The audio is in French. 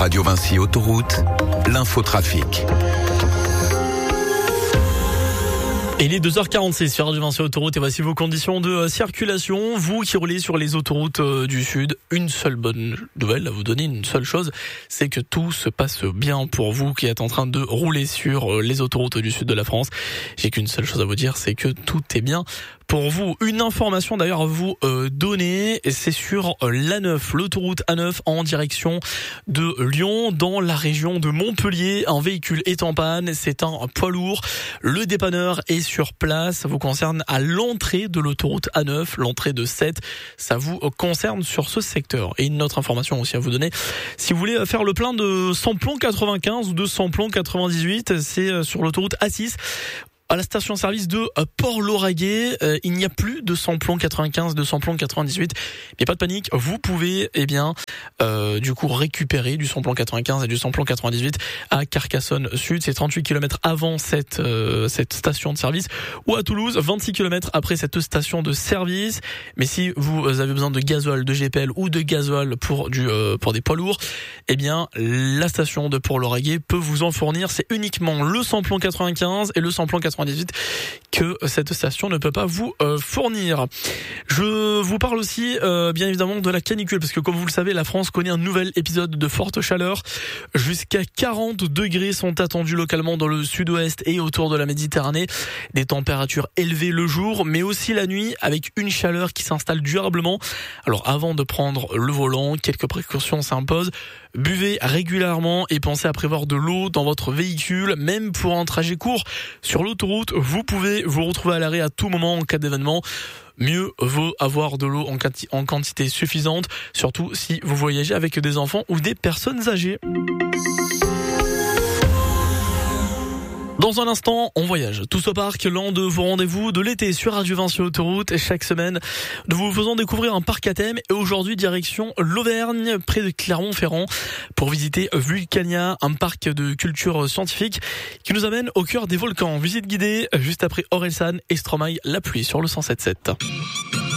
Radio Vinci Autoroute, l'infotrafic. Il est 2h46 sur Radio Vinci Autoroute et voici vos conditions de circulation. Vous qui roulez sur les autoroutes du Sud, une seule bonne nouvelle à vous donner, une seule chose, c'est que tout se passe bien pour vous qui êtes en train de rouler sur les autoroutes du Sud de la France. J'ai qu'une seule chose à vous dire, c'est que tout est bien pour vous. Une information d'ailleurs à vous donner, c'est sur l'A9, l'autoroute A9 en direction de Lyon, dans la région de Montpellier. Un véhicule est en panne, c'est un poids lourd. Le dépanneur est sur place, ça vous concerne à l'entrée de l'autoroute A9, l'entrée de 7, ça vous concerne sur ce secteur. Et une autre information aussi à vous donner, si vous voulez faire le plein de samplon 95 ou de samplon 98, c'est sur l'autoroute A6. À la station-service de Port-Lauragais, il n'y a plus de samplon 95, de samplon 98. Mais pas de panique, vous pouvez du coup récupérer du samplon 95 et du samplon 98 à Carcassonne Sud. C'est 38 km avant cette station de service. Ou à Toulouse, 26 km après cette station de service. Mais si vous avez besoin de gasoil, de GPL ou de gasoil pour des poids lourds, la station de Port-Lauragais peut vous en fournir. C'est uniquement le samplon 95 et le samplon 98 que cette station ne peut pas vous fournir. Je vous parle aussi bien évidemment de la canicule, parce que comme vous le savez, la France connaît un nouvel épisode de forte chaleur. Jusqu'à 40 degrés sont attendus localement dans le sud-ouest et autour de la Méditerranée. Des températures élevées le jour, mais aussi la nuit, avec une chaleur qui s'installe durablement. Alors avant de prendre le volant, quelques précautions s'imposent. Buvez régulièrement et pensez à prévoir de l'eau dans votre véhicule, même pour un trajet court. Sur l'autoroute, vous pouvez vous retrouver à l'arrêt à tout moment en cas d'événement. Mieux vaut avoir de l'eau en quantité suffisante, surtout si vous voyagez avec des enfants ou des personnes âgées. Dans un instant, on voyage tous au parc, l'un de vos rendez-vous de l'été sur Radio Vinci Autoroute. Et chaque semaine, nous vous faisons découvrir un parc à thème. Et aujourd'hui, direction l'Auvergne, près de Clermont-Ferrand, pour visiter Vulcania, un parc de culture scientifique qui nous amène au cœur des volcans. Visite guidée juste après Orelsan et Stromae, la pluie sur le 107.7.